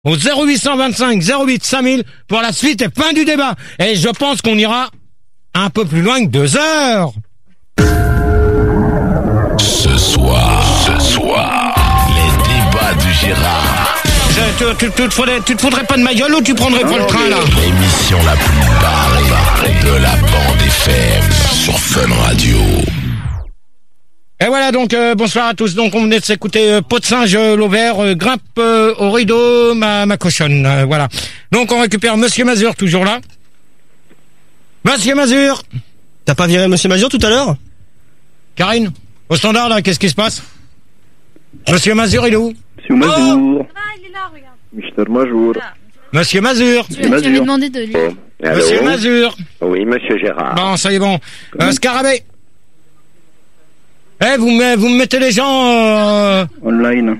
au 0825 08 5000 pour la suite et fin du débat. Et je pense qu'on ira un peu plus loin que 2 heures. Ce soir, les débats du Gérard. Tu te foudrais pas de ma gueule ou tu prendrais pas le train là? L'émission la plus barrée de la bande FM sur Fun Radio. Et voilà donc bonsoir à tous. Donc on venait de s'écouter Peau de singe, l'ovaire, grimpe au rideau, ma cochonne. Voilà. Donc on récupère Monsieur Mazur toujours là. Monsieur Mazur. T'as pas viré Monsieur Mazur tout à l'heure? Karine, au standard là, qu'est-ce qui se passe? Monsieur Mazur il est où? Monsieur Mazur. Il est là, regarde. Mister Mazur. Monsieur Mazur. Tu avais demandé de lui. Monsieur Mazur. Oui, monsieur Gérard. Bon, ça y est bon. Scarabée. Eh, vous me mettez les gens Online.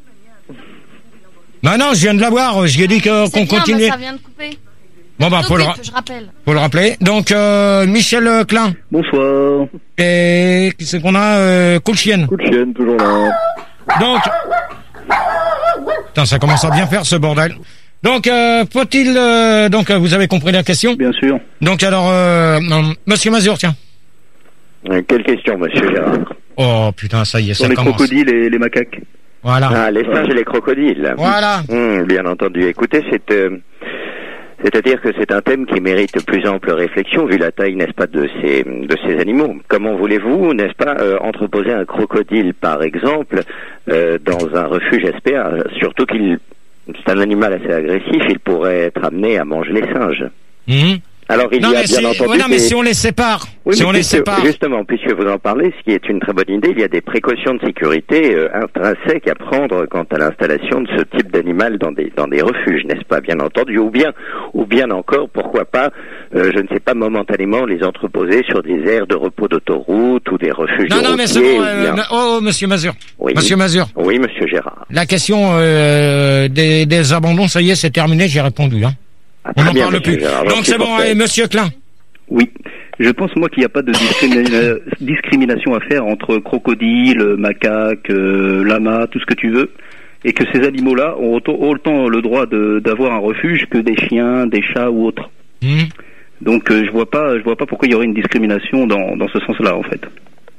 Bah non, je viens de l'avoir. Je lui ai dit qu'on continuait. Ça vient de couper. Bon bah faut le rappeler. Donc Michel Klein. Bonsoir. Et qui c'est qu'on a Cool Chienne. Coup de chienne, toujours là. Donc putain, ça commence à bien faire ce bordel. Donc faut-il donc vous avez compris la question? Bien sûr. Donc alors Monsieur Mazur, tiens. Quelle question, monsieur Gérard? Oh putain, ça y est, Sur ça les commence. crocodiles et les macaques. Voilà. Ah, les singes et les crocodiles. Voilà. Bien entendu. Écoutez, c'est-à-dire que c'est un thème qui mérite plus ample réflexion vu la taille, n'est-ce pas, de ces animaux. Comment voulez-vous, n'est-ce pas, entreposer un crocodile, par exemple, dans un refuge SPA, surtout c'est un animal assez agressif, il pourrait être amené à manger les singes. Alors il y a bien entendu. Non, mais si on les sépare, oui, justement, puisque vous en parlez, ce qui est une très bonne idée, il y a des précautions de sécurité intrinsèques à prendre quant à l'installation de ce type d'animal dans des refuges, n'est-ce pas, bien entendu, ou bien encore, pourquoi pas, je ne sais pas, momentanément les entreposer sur des aires de repos d'autoroute ou des refuges. Non, mais c'est bon. Monsieur Mazur. Oui. Monsieur Mazur. Oui, monsieur Gérard. La question des abandons, ça y est, c'est terminé. J'ai répondu. Hein. Ah, on n'en bien, parle plus. Gérard, donc c'est bon, allez, monsieur Klein. Oui. Je pense, moi, qu'il n'y a pas de discrimination à faire entre crocodiles, macaques, lamas, tout ce que tu veux, et que ces animaux-là ont autant le droit d'avoir un refuge que des chiens, des chats ou autres. Donc je vois pas pourquoi il y aurait une discrimination dans ce sens-là, en fait.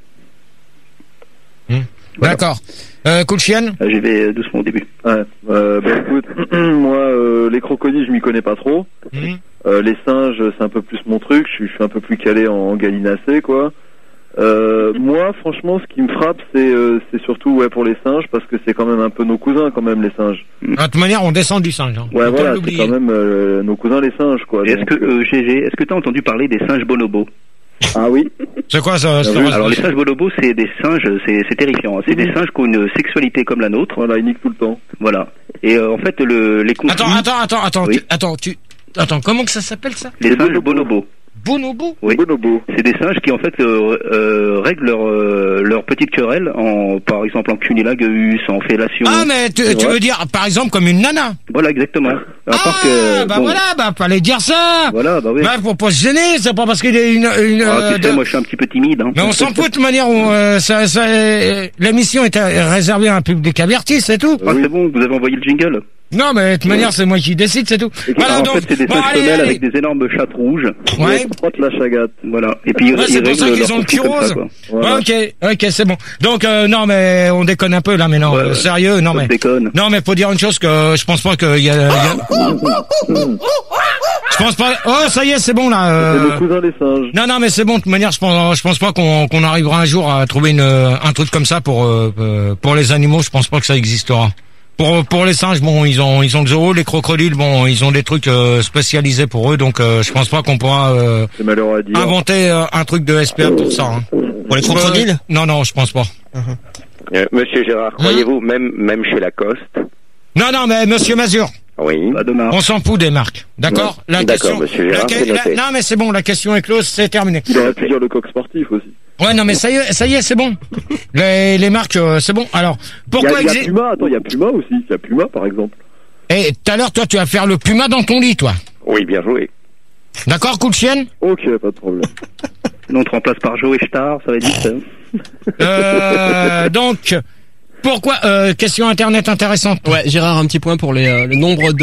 Voilà. D'accord. Coup de chienne. J'y vais doucement au début. Ouais. Écoute, moi, les crocodiles, je m'y connais pas trop. Les singes, c'est un peu plus mon truc. Je suis un peu plus calé en gallinacé, quoi. Moi, franchement, ce qui me frappe, c'est surtout pour les singes, parce que c'est quand même un peu nos cousins, quand même, les singes. De toute manière, on descend du singe. Hein. Ouais, voilà, c'est quand même nos cousins, les singes, quoi. Est-ce que t'as entendu parler des singes bonobos? Ah oui. C'est quoi ça? Alors les singes bonobos, c'est des singes, c'est terrifiant. C'est des singes qui ont une sexualité comme la nôtre. Voilà, ils niquent tout le temps. Voilà. Et en fait, les conflits... Attends. Oui. Attends, comment que ça s'appelle ça? Les singes bonobos. Bonobo? Oui. Bonobo. C'est des singes qui en fait règlent leur petite querelle par exemple en cunilingus, en fellation. Ah mais tu veux dire par exemple comme une nana? Voilà, exactement. Fallait dire ça. Voilà, bah oui. Bah pour pas se gêner, c'est pas parce qu'il est une tu sais, moi je suis un petit peu timide. Hein. Mais on s'en fout de toute manière. L'émission est réservée à un public averti, c'est tout. Ah, c'est bon, vous avez envoyé le jingle. Non, mais de toute manière, c'est moi qui décide, c'est tout. Voilà, en fait, c'est des singes femelles avec des énormes chattes rouges. Ouais. Frotte la chagate. Voilà. Et puis c'est pour ça qu'ils ont le cul rose. Voilà. Ok, c'est bon. Donc non, mais on déconne un peu là, mais non, sérieux, non mais. Non, mais faut dire une chose que je pense pas qu'il y a. Je pense pas. Oh, ça y est, c'est bon là. C'est nos cousins les singes. Non, mais c'est bon. De toute manière, je pense pas qu'on arrivera un jour à trouver un truc comme ça pour les animaux. Je pense pas que ça existera. Pour les singes, bon, ils ont le zoo, les crocodiles, bon, ils ont des trucs spécialisés pour eux, donc je pense pas qu'on pourra inventer un truc de SPA pour ça. Hein. Pour les crocodiles? Non, je pense pas. Monsieur Gérard, croyez-vous, même chez Lacoste? Non, mais monsieur Mazur. Oui. On s'en fout des marques, d'accord? Ouais. D'accord, monsieur Gérard, c'est noté. Non, mais c'est bon, la question est close, c'est terminé. Il aurait pu dire le coq sportif aussi. Ouais, non, mais ça y est, c'est bon. Les marques, c'est bon. Alors, pourquoi il y a Puma, attends, il y a Puma aussi. Il y a Puma, par exemple. Et tout à l'heure, toi, tu vas faire le Puma dans ton lit, toi. Oui, bien joué. D'accord, coup de chienne? Ok, pas de problème. Sinon, on te remplace par Joe et Star, ça va être vite. Donc, Pourquoi question internet intéressante. Ouais, Gérard, un petit point pour le nombre de